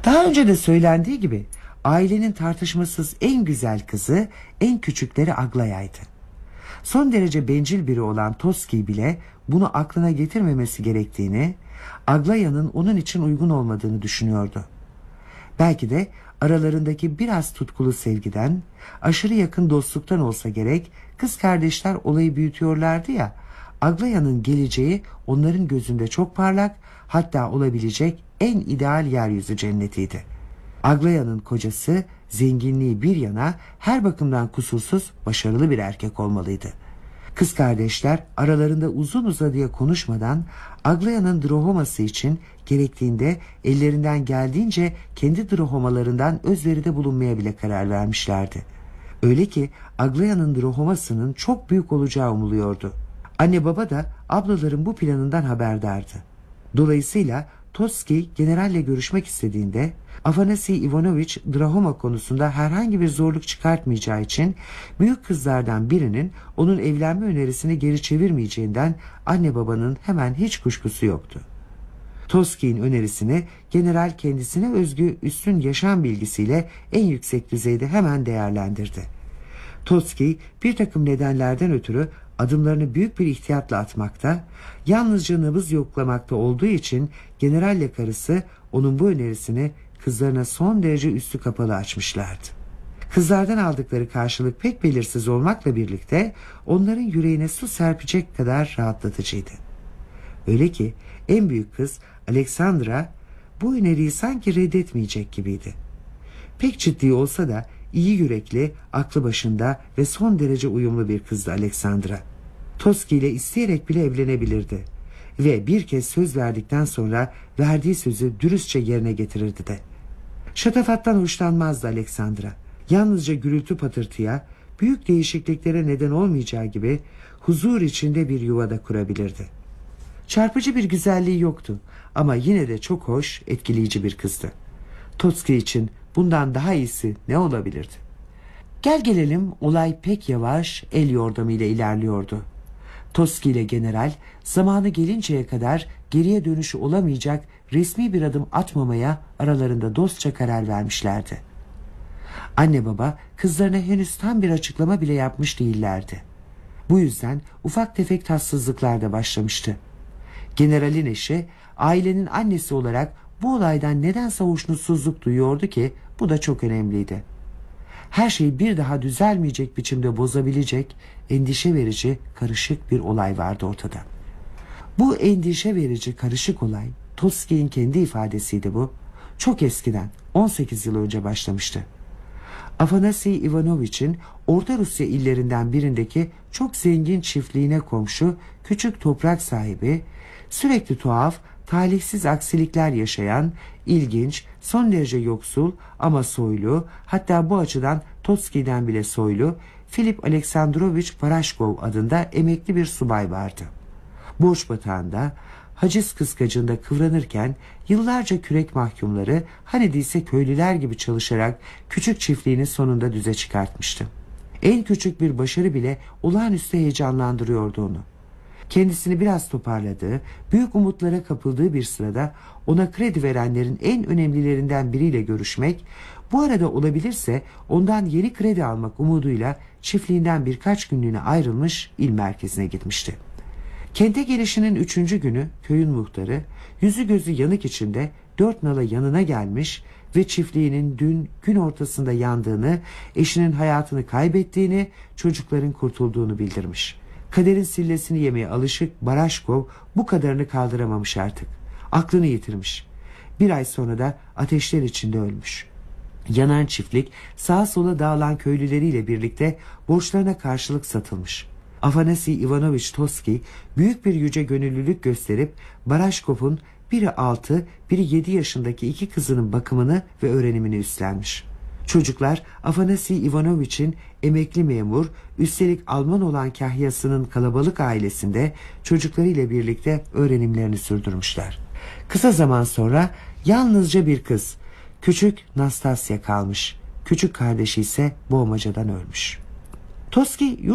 Daha önce de söylendiği gibi ailenin tartışmasız en güzel kızı, en küçükleri Aglaya'ydı. Son derece bencil biri olan Toski bile bunu aklına getirmemesi gerektiğini, Aglaya'nın onun için uygun olmadığını düşünüyordu. Belki de aralarındaki biraz tutkulu sevgiden, aşırı yakın dostluktan olsa gerek, kız kardeşler olayı büyütüyorlardı ya, Aglaya'nın geleceği onların gözünde çok parlak, hatta olabilecek en ideal yeryüzü cennetiydi. Aglaya'nın kocası zenginliği bir yana her bakımdan kusursuz, başarılı bir erkek olmalıydı. Kız kardeşler aralarında uzun uzadıya konuşmadan Aglaya'nın drohoması için gerektiğinde ellerinden geldiğince kendi drohomalarından özveride bulunmaya bile karar vermişlerdi. Öyle ki Aglaya'nın drohomasının çok büyük olacağı umuluyordu. Anne baba da ablaların bu planından haberdardı. Dolayısıyla Toski generalle görüşmek istediğinde Afanasi Ivanoviç drahoma konusunda herhangi bir zorluk çıkartmayacağı için büyük kızlardan birinin onun evlenme önerisini geri çevirmeyeceğinden anne babanın hemen hiç kuşkusu yoktu. Toski'nin önerisini general kendisine özgü üstün yaşam bilgisiyle en yüksek düzeyde hemen değerlendirdi. Toski bir takım nedenlerden ötürü adımlarını büyük bir ihtiyatla atmakta, yalnızca nabız yoklamakta olduğu için generalle karısı onun bu önerisini kızlarına son derece üstü kapalı açmışlardı. Kızlardan aldıkları karşılık pek belirsiz olmakla birlikte onların yüreğine su serpecek kadar rahatlatıcıydı. Öyle ki en büyük kız Alexandra bu öneriyi sanki reddetmeyecek gibiydi. Pek ciddi olsa da iyi yürekli, aklı başında ve son derece uyumlu bir kızdı Alexandra. Toski ile isteyerek bile evlenebilirdi. Ve bir kez söz verdikten sonra verdiği sözü dürüstçe yerine getirirdi de. Şatafattan hoşlanmazdı Alexandra. Yalnızca gürültü patırtıya, büyük değişikliklere neden olmayacağı gibi huzur içinde bir yuvada kurabilirdi. Çarpıcı bir güzelliği yoktu ama yine de çok hoş, etkileyici bir kızdı. Toski için bundan daha iyisi ne olabilirdi? Gel gelelim olay pek yavaş, el yordamıyla ilerliyordu. Toski ile general zamanı gelinceye kadar geriye dönüşü olamayacak resmi bir adım atmamaya aralarında dostça karar vermişlerdi. Anne baba kızlarına henüz tam bir açıklama bile yapmış değillerdi. Bu yüzden ufak tefek tatsızlıklar da başlamıştı. Generalin eşi ailenin annesi olarak bu olaydan nedense hoşnutsuzluk duyuyordu ki bu da çok önemliydi. Her şeyi bir daha düzelmeyecek biçimde bozabilecek, endişe verici, karışık bir olay vardı ortada. Bu endişe verici, karışık olay, Toski'nin kendi ifadesiydi bu, çok eskiden, 18 yıl önce başlamıştı. Afanasi Ivanoviç'in Orta Rusya illerinden birindeki çok zengin çiftliğine komşu küçük toprak sahibi, sürekli tuhaf, talihsiz aksilikler yaşayan, ilginç, son derece yoksul ama soylu, hatta bu açıdan Toski'den bile soylu, Filip Aleksandroviç Paraşkov adında emekli bir subay vardı. Borç batağında, haciz kıskacında kıvranırken yıllarca kürek mahkumları, hani değilse köylüler gibi çalışarak küçük çiftliğini sonunda düze çıkartmıştı. En küçük bir başarı bile olağanüstü heyecanlandırıyordu onu. Kendisini biraz toparladığı, büyük umutlara kapıldığı bir sırada ona kredi verenlerin en önemlilerinden biriyle görüşmek, bu arada olabilirse ondan yeni kredi almak umuduyla çiftliğinden birkaç günlüğüne ayrılmış il merkezine gitmişti. Kente gelişinin 3. günü köyün muhtarı yüzü gözü yanık içinde 4 nala yanına gelmiş ve çiftliğinin dün gün ortasında yandığını, eşinin hayatını kaybettiğini, çocukların kurtulduğunu bildirmiş. Kaderin sillesini yemeye alışık Baraşkov bu kadarını kaldıramamış artık. Aklını yitirmiş. Bir ay sonra da ateşler içinde ölmüş. Yanan çiftlik sağa sola dağılan köylüleriyle birlikte borçlarına karşılık satılmış. Afanasi Ivanoviç Toski büyük bir yüce gönüllülük gösterip Baraşkov'un biri 6, biri 7 yaşındaki 2 kızının bakımını ve öğrenimini üstlenmiş. Çocuklar Afanasi Ivanoviç'in emekli memur, üstelik Alman olan kahyasının kalabalık ailesinde çocuklarıyla birlikte öğrenimlerini sürdürmüşler. Kısa zaman sonra yalnızca bir kız, küçük Nastasya kalmış. Küçük kardeşi ise boğmacadan ölmüş. Toski